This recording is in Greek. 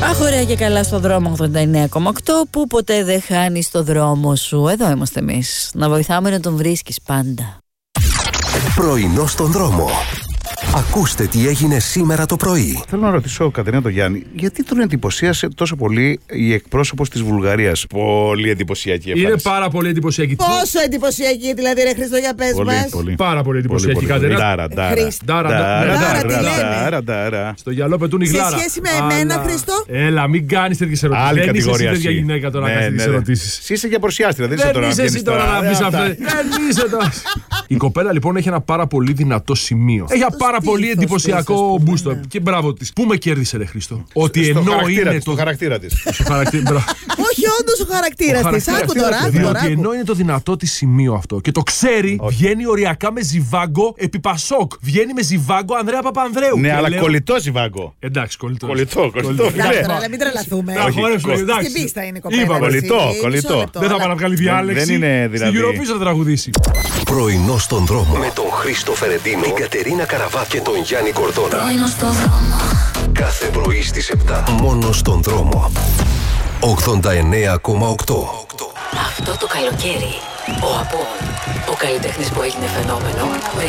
Αχ, ωραία και καλά στο δρόμο 89,8 που ποτέ δεν χάνεις το δρόμο σου. Εδώ είμαστε εμείς. Να βοηθάμε να τον βρίσκεις πάντα. Πρωινό στον δρόμο. Ακούστε τι έγινε σήμερα το πρωί. Θέλω να ρωτήσω, Κατερίνα το Γιάννη, γιατί τον εντυπωσίασε τόσο πολύ η εκπρόσωπος της Βουλγαρίας? Πολύ εντυπωσιακή εμφάνιση. Είναι πάρα πολύ εντυπωσιακή. Πόσο εντυπωσιακή, δηλαδή, ρε Χρήστο, για πες μας. Πάρα πολύ εντυπωσιακή, Κατερίνα. Ντάρα. Στο γυαλό πετούν οι γλάρα. Σε σχέση με εμένα, Χρήστο. Έλα, μην κάνεις τέτοιες ερωτήσεις. Άλλη Δεν είσαι κατηγορία εσύ τέτοια εσύ. γυναίκα τώρα να κάνεις τέτοιες ερωτήσεις. Εσύ είσαι για προσιάστηρα, δεν είσαι τώρα. Δεν είσαι εσύ τώρα να πεις αυτά. Δεν είσαι τώρα. Η κοπέλα λοιπόν έχει ένα πάρα πολύ δυνατό σημείο. Έχει ένα πάρα πολύ εντυπωσιακό μπούστο. Και μπράβο της. Πού με κέρδισε, ρε Χρήστο? Ότι ενώ είναι το χαρακτήρα της. Όχι, όντως ο χαρακτήρας της. Άκου τώρα. Διότι ενώ είναι το δυνατό της σημείο αυτό και το ξέρει, βγαίνει οριακά με ζιβάγκο επί Πασόκ. Βγαίνει με ζιβάγκο Ανδρέα Παπανδρέου. Ναι, αλλά κολλητό ζιβάγκο. Εντάξει, κολλητό. Κολλητό. Αλλά μην τρελαθούμε. Στην πίστα είναι η κοπέλα. Κολλητό. Δεν θα πάει να βγάλει διάλεξη. Δεν είναι δηλαδή. Στην Eurovision θα τραγουδήσει. Πρωινό στον δρόμο. Με τον Χρήστο Φερεντίνο, την Κατερίνα Καραβά και τον Γιάννη Κορδόνα. Πρωινό στον δρόμο. Κάθε πρωί στις 7. Μόνο στον δρόμο. 89,8. Αυτό το καλοκαίρι, ο Απόν, ο καλλιτέχνης που έγινε φαινόμενο, με